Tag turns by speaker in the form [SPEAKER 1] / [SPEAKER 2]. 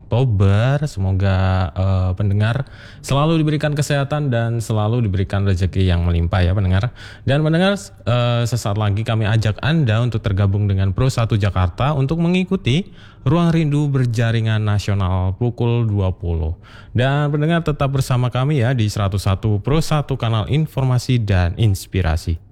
[SPEAKER 1] Oktober. Semoga pendengar selalu diberikan kesehatan dan selalu diberikan rezeki yang melimpah ya pendengar. Dan pendengar, sesaat lagi kami ajak Anda untuk tergabung dengan Pro 1 Jakarta untuk mengikuti Ruang Rindu Berjaringan Nasional pukul 20. Dan pendengar tetap bersama kami ya di 101 Pro 1 kanal informasi dan inspirasi.